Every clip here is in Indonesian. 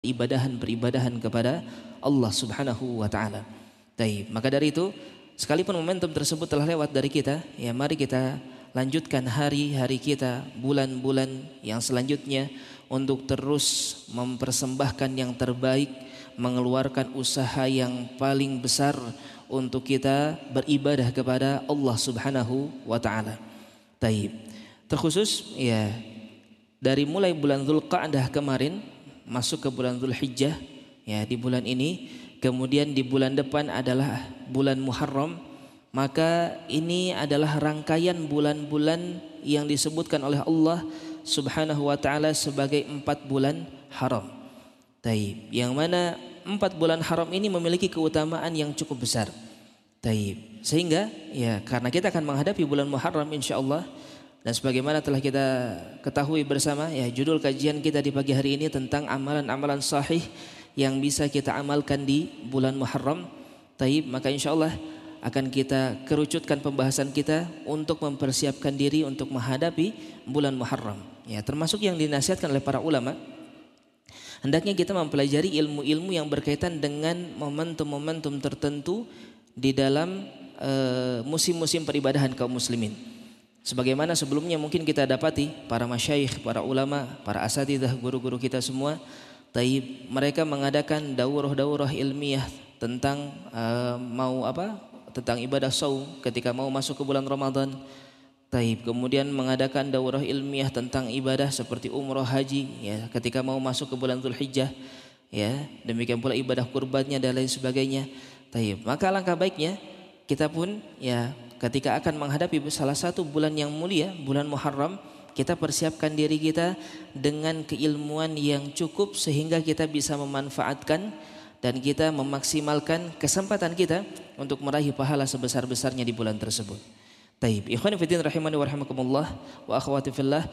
peribadahan kepada Allah Subhanahu wa taala. Baik, maka dari itu sekalipun momentum tersebut telah lewat dari kita, ya mari kita lanjutkan hari-hari kita, bulan-bulan yang selanjutnya untuk terus mempersembahkan yang terbaik, mengeluarkan usaha yang paling besar untuk kita beribadah kepada Allah Subhanahu wa taala. Baik. Terkhusus ya dari mulai bulan Dzulqa'dah kemarin masuk ke bulan Dzulhijjah, ya di bulan ini, kemudian di bulan depan adalah bulan Muharram, maka ini adalah rangkaian bulan-bulan yang disebutkan oleh Allah Subhanahu wa taala sebagai 4 bulan haram. Taib, yang mana 4 bulan haram ini memiliki keutamaan yang cukup besar. Taib, sehingga ya karena kita akan menghadapi bulan Muharram insyaallah, dan sebagaimana telah kita ketahui bersama, ya judul kajian kita di pagi hari ini tentang amalan-amalan sahih yang bisa kita amalkan di bulan Muharram. Taib, maka insyaallah akan kita kerucutkan pembahasan kita untuk mempersiapkan diri untuk menghadapi bulan Muharram. Ya, termasuk yang dinasihatkan oleh para ulama, hendaknya kita mempelajari ilmu-ilmu yang berkaitan dengan momentum-momentum tertentu di dalam musim-musim peribadahan kaum muslimin. Sebagaimana sebelumnya mungkin kita dapati para masyayikh, para ulama, para asatidzah, guru-guru kita semua, taib, mereka mengadakan daurah-daurah ilmiah tentang tentang ibadah saum ketika mau masuk ke bulan Ramadan. Taib, kemudian mengadakan daurah ilmiah tentang ibadah seperti umrah, haji, ya ketika mau masuk ke bulan Dzulhijjah, ya demikian pula ibadah kurbannya dan lain sebagainya. Taib, maka alangkah baiknya kita pun ya ketika akan menghadapi salah satu bulan yang mulia, bulan Muharram, kita persiapkan diri kita dengan keilmuan yang cukup sehingga kita bisa memanfaatkan dan kita memaksimalkan kesempatan kita untuk meraih pahala sebesar-besarnya di bulan tersebut. Taib, ikhwan fillah rahimani wa rahimakumullah wa akhwati fillah.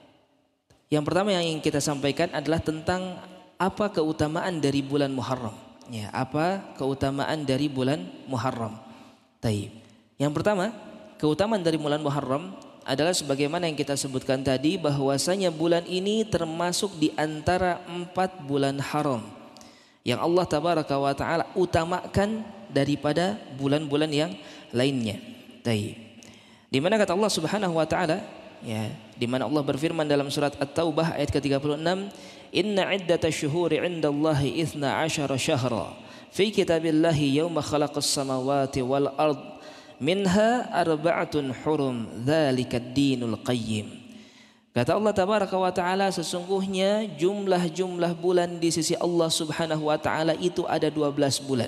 Yang pertama yang ingin kita sampaikan adalah tentang apa keutamaan dari bulan Muharram. Ya, apa keutamaan dari bulan Muharram? Taib. Yang pertama, keutamaan dari bulan Muharram adalah sebagaimana yang kita sebutkan tadi, bahwasanya bulan ini termasuk di antara 4 bulan haram yang Allah tabaraka wa taala utamakan daripada bulan-bulan yang lainnya. Taib. Di mana kata Allah Subhanahu wa taala, ya, di mana Allah berfirman dalam surat At-Taubah ayat ke-36, "Inna 'iddatash syuhuri 'indallahi 12 syahra fi kitabillahi yauma khalaqas samawati wal ard minha arba'atun hurum dzalikad dinul qayyim." Kata Allah tabaraka wa taala, sesungguhnya jumlah bulan di sisi Allah Subhanahu wa taala itu ada 12 bulan.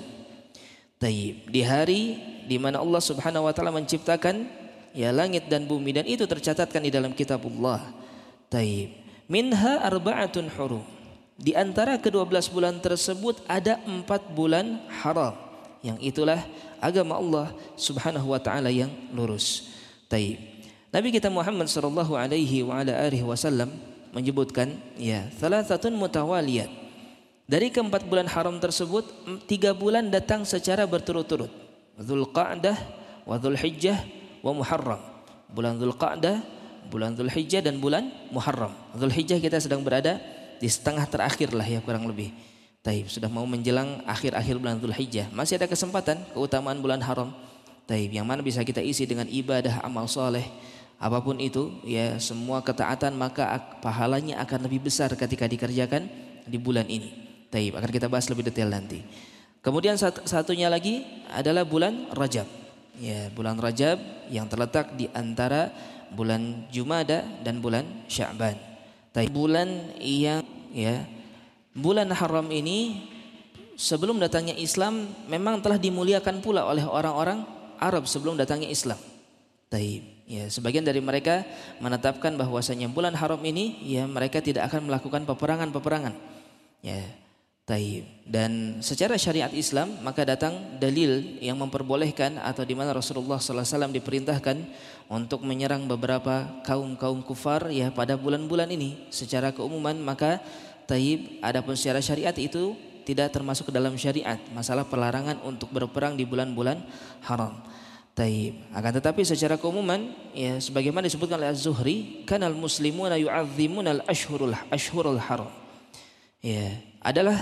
Taib, di hari di mana Allah Subhanahu wa taala menciptakan ya langit dan bumi, dan itu tercatatkan di dalam kitabullah. Taib, minha arba'atun hurum, di antara ke-12 bulan tersebut ada 4 bulan haram, yang itulah agama Allah Subhanahu wa taala yang lurus. Taib. Nabi kita Muhammad sallallahu alaihi wa ala alihi wasallam menyebutkan ya thalathatun mutawaliyat. Dari ke-4 bulan haram tersebut 3 bulan datang secara berturut-turut. Dzulqa'dah wa Dzulhijjah wa Muharram. Bulan Dzulqa'dah, bulan Dzulhijjah dan bulan Muharram. Dzulhijjah kita sedang berada di setengah terakhir lah ya kurang lebih. Taib, sudah mau menjelang akhir-akhir bulan Dzulhijjah. Masih ada kesempatan keutamaan bulan haram. Taib, yang mana bisa kita isi dengan ibadah, amal soleh, apapun itu, ya semua ketaatan, maka pahalanya akan lebih besar ketika dikerjakan di bulan ini. Taib, akan kita bahas lebih detail nanti. Kemudian satunya lagi adalah bulan Rajab. Ya, bulan Rajab yang terletak di antara bulan Jumada dan bulan Sya'ban. Taib, bulan yang ya bulan haram ini sebelum datangnya Islam memang telah dimuliakan pula oleh orang-orang Arab sebelum datangnya Islam. Taib. Ya, sebagian dari mereka menetapkan bahwasanya bulan haram ini ya mereka tidak akan melakukan peperangan-peperangan. Ya. Taib. Dan secara syariat Islam maka datang dalil yang memperbolehkan atau di mana Rasulullah sallallahu alaihi wasallam diperintahkan untuk menyerang beberapa kaum kufar ya pada bulan-bulan ini secara keumuman. Maka taib, adapun secara syariat itu tidak termasuk ke dalam syariat masalah pelarangan untuk berperang di bulan-bulan haram. Taib. Akan tetapi secara keumuman ya sebagaimana disebutkan oleh Az-Zuhri, kanal muslimuna yu'azzimuna al-ashhurul haram. Ya, adalah